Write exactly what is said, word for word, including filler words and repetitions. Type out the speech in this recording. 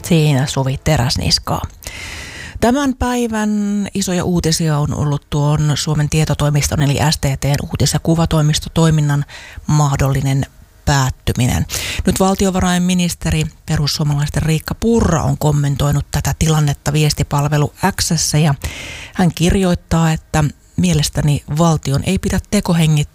Siinä Suvi Teräsniskaa. Tämän päivän isoja uutisia on ollut tuon Suomen tietotoimiston eli S T T:n uutis- ja kuvatoimistotoiminnan mahdollinen päättyminen. Nyt valtiovarainministeri perussuomalaisten Riikka Purra on kommentoinut tätä tilannetta viestipalvelu X:ssä ja hän kirjoittaa, että mielestäni valtion ei pidä